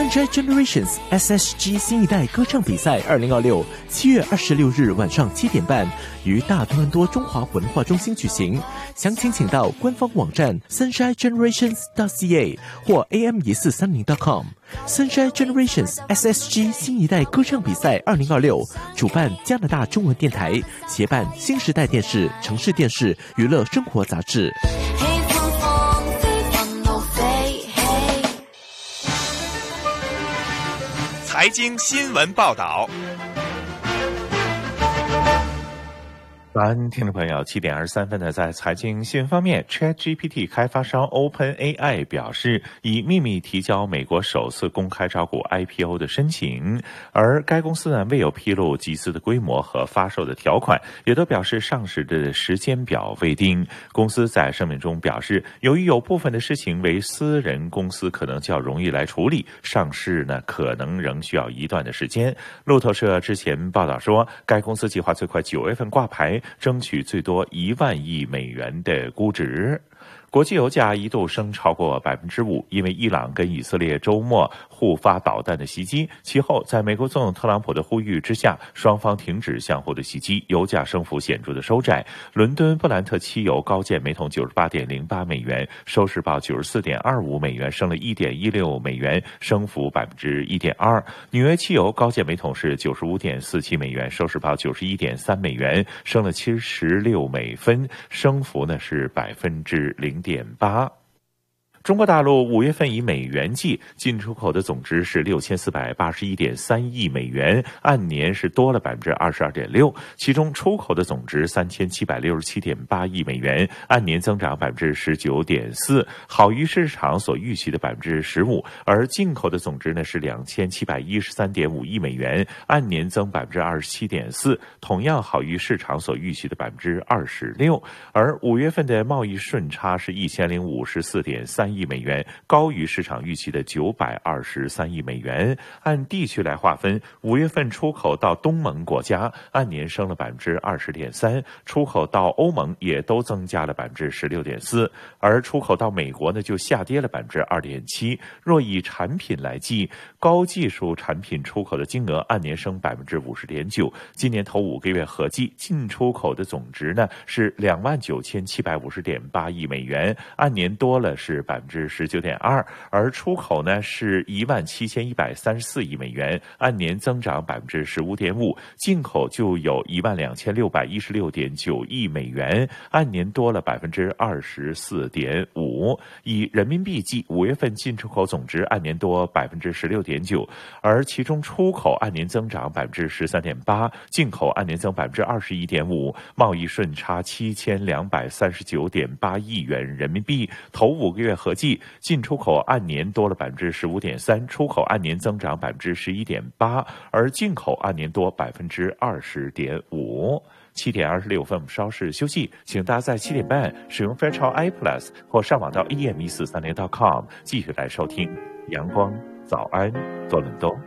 Sunshine Generations SSG 新一代歌唱比赛2026 7月26日晚上7点半于大多伦多中华文化中心举行，详情请到官方网站 sunshinegenerations.ca 或 am1430.com。Sunshine Generations SSG 新一代歌唱比赛2026主办加拿大中文电台，协办新时代电视、城市电视、娱乐生活杂志。 财经新闻报道。听众朋友，7点23分呢，在财经新闻方面 ，ChatGPT 开发商 OpenAI 表示，已秘密提交美国首次公开招股 IPO 的申请，而该公司呢未有披露集资的规模和发售的条款，也都表示上市的时间表未定。公司在声明中表示，由于有部分的事情为私人公司可能较容易来处理，上市呢可能仍需要一段的时间。路透社之前报道说，该公司计划最快9月份挂牌，争取最多1万亿美元的估值。国际油价一度升超过 5%， 因为伊朗跟以色列周末互发导弹的袭击，其后在美国总统特朗普的呼吁之下，双方停止相互的袭击，油价升幅显著的收窄。伦敦布兰特汽油高见每桶 98.08 美元，收市报 94.25 美元，升了 1.16 美元，升幅 1.2%。纽约汽油高见每桶是 95.47 美元，收市报 91.3 美元，升了76美分，升幅呢是 0.8%。中国大陆5月份以美元计进出口的总值是 6481.3 亿美元，按年是多了 22.6%， 其中出口的总值 3767.8 亿美元，按年增长 19.4%， 好于市场所预期的 15%， 而进口的总值呢是 2713.5 亿美元，按年增 27.4%， 同样好于市场所预期的 26%， 而5月份的贸易顺差是 1054.3亿美元，高于市场预期的923亿美元。按地区来划分，5月份出口到东盟国家按年升了 20.3%， 出口到欧盟也都增加了 16.4%， 而出口到美国呢就下跌了 2.7%。 若以产品来计，高技术产品出口的金额按年升 50.9%， 今年头5个月合计进出口的总值呢是 29,750.8 亿美元，按年多了是 19.2%， 而出口呢是 17,134 亿美元，按年增长 15.5%， 进口就有 12,616.9 亿美元，按年多了 24.5%。 以人民币计，5月份进出口总值按年多 16.9%， 而其中出口按年增长 13.8%， 进口按年增 21.5%， 贸易顺差 7,239.8 亿元人民币，头5个月合计进出口按年多了 15.3%， 出口按年增长 11.8%， 而进口按年多 20.5%。7点26分，我们稍事休息，请大家在7点半使用 Fairchild iPlus 或上网到 am1430.com 继续来收听阳光早安多伦多。